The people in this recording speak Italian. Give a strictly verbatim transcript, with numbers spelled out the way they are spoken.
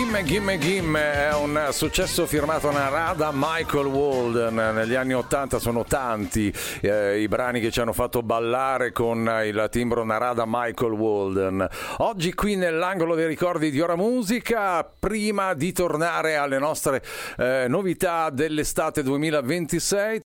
Gimme Gimme Gimme è un successo firmato Narada Michael Walden. Negli anni ottanta sono tanti eh, i brani che ci hanno fatto ballare con il timbro Narada Michael Walden. Oggi qui nell'angolo dei ricordi di Ora Musica, prima di tornare alle nostre eh, novità dell'estate duemilaventisei,